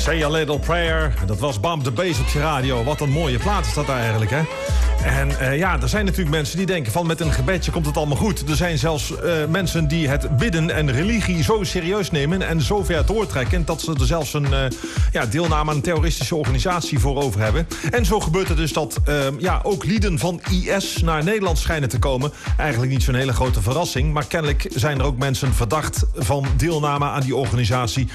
Say a Little Prayer. Dat was Bump the Bass op je radio. Wat een mooie plaat is dat eigenlijk, hè? En er zijn natuurlijk mensen die denken van met een gebedje komt het allemaal goed. Er zijn zelfs mensen die het bidden en religie zo serieus nemen en zo ver doortrekken dat ze er zelfs een deelname aan een terroristische organisatie voor over hebben. En zo gebeurt het dus dat ook lieden van IS naar Nederland schijnen te komen. Eigenlijk niet zo'n hele grote verrassing, maar kennelijk zijn er ook mensen verdacht van deelname aan die organisatie.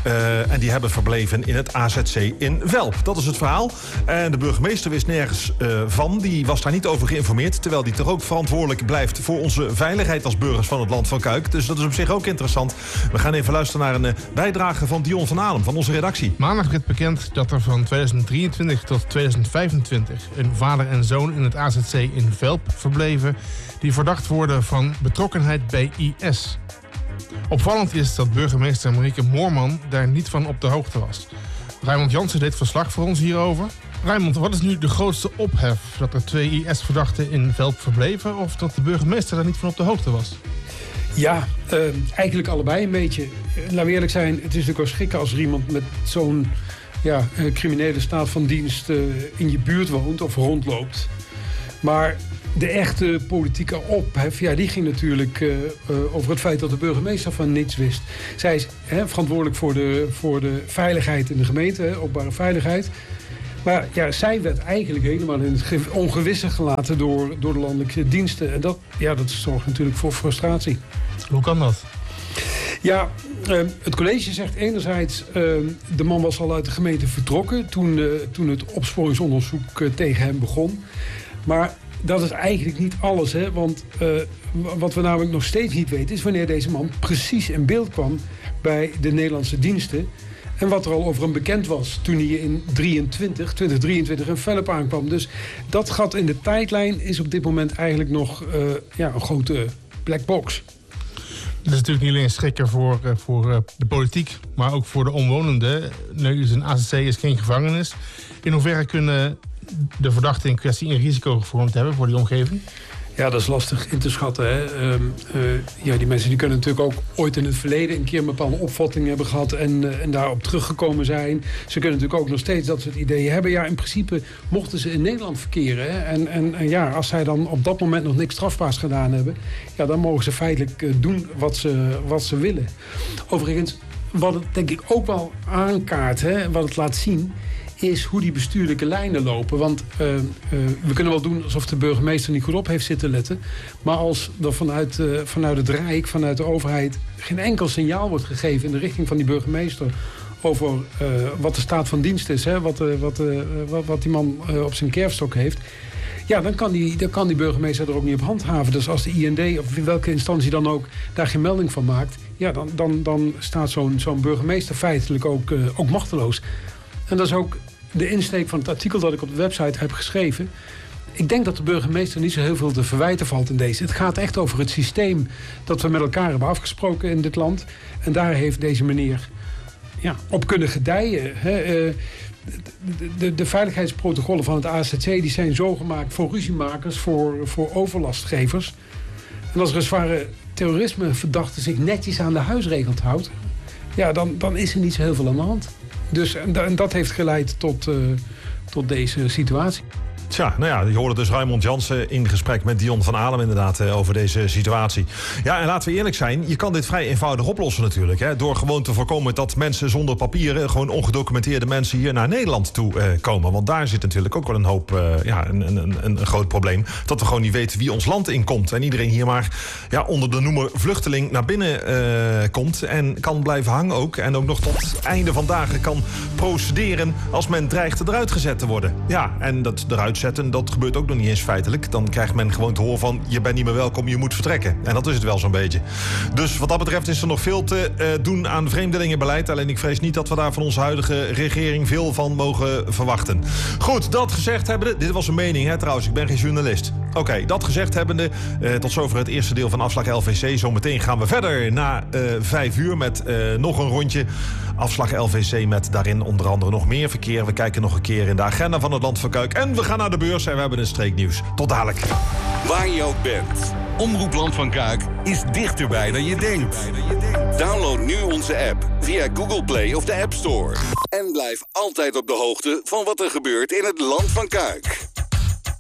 En die hebben verbleven in het AZC in Velp. Dat is het verhaal. En de burgemeester wist nergens van. Die was daar niet over geïnformeerd, terwijl die toch ook verantwoordelijk blijft voor onze veiligheid als burgers van het land van Kuik. Dus dat is op zich ook interessant. We gaan even luisteren naar een bijdrage van Dion van Alem van onze redactie. Maandag werd bekend dat er van 2023 tot 2025 een vader en zoon in het AZC in Velp verbleven die verdacht worden van betrokkenheid bij IS. Opvallend is dat burgemeester Marieke Moorman daar niet van op de hoogte was. Raymond Jansen deed verslag voor ons hierover. Raymond, wat is nu de grootste ophef? Dat er 2 IS-verdachten in Velp verbleven of dat de burgemeester daar niet van op de hoogte was? Ja, eigenlijk allebei een beetje. Laten we eerlijk zijn, het is natuurlijk wel schrikken als er iemand met zo'n criminele staat van dienst in je buurt woont of rondloopt. Maar de echte politieke ophef, die ging natuurlijk over het feit dat de burgemeester van niets wist. Zij is verantwoordelijk voor de veiligheid in de gemeente, openbare veiligheid. Maar zij werd eigenlijk helemaal in het ongewisse gelaten door de landelijke diensten. En dat zorgt natuurlijk voor frustratie. Hoe kan dat? Ja, het college zegt enerzijds, de man was al uit de gemeente vertrokken toen het opsporingsonderzoek tegen hem begon. Maar dat is eigenlijk niet alles, hè? Want wat we namelijk nog steeds niet weten is wanneer deze man precies in beeld kwam bij de Nederlandse diensten. En wat er al over hem bekend was toen hij in 2023 in Velp aankwam. Dus dat gat in de tijdlijn is op dit moment eigenlijk nog een grote black box. Dat is natuurlijk niet alleen schrikken voor de politiek, maar ook voor de omwonenden. Nu is een AZC is geen gevangenis. In hoeverre kunnen de verdachten in kwestie een risico gevormd hebben voor die omgeving? Ja, dat is lastig in te schatten. Hè? Die mensen die kunnen natuurlijk ook ooit in het verleden een keer een bepaalde opvatting hebben gehad en daarop teruggekomen zijn. Ze kunnen natuurlijk ook nog steeds dat soort ideeën hebben. Ja, in principe mochten ze in Nederland verkeren. Hè? En als zij dan op dat moment nog niks strafbaars gedaan hebben, dan mogen ze feitelijk doen wat ze willen. Overigens, wat het denk ik ook wel aankaart, hè, wat het laat zien, is hoe die bestuurlijke lijnen lopen. Want we kunnen wel doen alsof de burgemeester niet goed op heeft zitten letten. Maar als er vanuit het Rijk, vanuit de overheid, geen enkel signaal wordt gegeven in de richting van die burgemeester over wat de staat van dienst is, hè, wat die man op zijn kerfstok heeft, dan kan die burgemeester er ook niet op handhaven. Dus als de IND of welke instantie dan ook daar geen melding van maakt, dan staat zo'n burgemeester feitelijk ook machteloos. En dat is ook de insteek van het artikel dat ik op de website heb geschreven. Ik denk dat de burgemeester niet zo heel veel te verwijten valt in deze. Het gaat echt over het systeem dat we met elkaar hebben afgesproken in dit land. En daar heeft deze meneer op kunnen gedijen. De veiligheidsprotocollen van het AZC die zijn zo gemaakt voor ruziemakers, voor overlastgevers. En als er een zware terrorismeverdachte zich netjes aan de huisregels houdt, dan is er niet zo heel veel aan de hand. Dus en dat heeft geleid tot deze situatie. Tja, je hoorde dus Raymond Jansen in gesprek met Dion van Alem inderdaad over deze situatie. Ja, en laten we eerlijk zijn, je kan dit vrij eenvoudig oplossen natuurlijk. Hè, door gewoon te voorkomen dat mensen zonder papieren, gewoon ongedocumenteerde mensen hier naar Nederland toe komen. Want daar zit natuurlijk ook wel een hoop, een groot probleem. Dat we gewoon niet weten wie ons land inkomt. En iedereen hier maar onder de noemer vluchteling naar binnen komt. En kan blijven hangen ook. En ook nog tot einde van dagen kan procederen als men dreigt eruit gezet te worden. Ja, en dat eruit zetten, dat gebeurt ook nog niet eens feitelijk. Dan krijgt men gewoon te horen van, je bent niet meer welkom, je moet vertrekken. En dat is het wel zo'n beetje. Dus wat dat betreft is er nog veel te doen aan vreemdelingenbeleid. Alleen ik vrees niet dat we daar van onze huidige regering veel van mogen verwachten. Goed, dat gezegd hebbende, dit was een mening hè, trouwens, ik ben geen journalist. Oké, dat gezegd hebbende, tot zover het eerste deel van Afslag LVC. Zometeen gaan we verder na 5 uur met nog een rondje Afslag LVC met daarin onder andere nog meer verkeer. We kijken nog een keer in de agenda van het Land van Kuik. En we gaan naar de beurs en we hebben een streeknieuws. Tot dadelijk. Waar je ook bent. Omroep Land van Kuik is dichterbij dan je denkt. Download nu onze app via Google Play of de App Store. En blijf altijd op de hoogte van wat er gebeurt in het Land van Kuik.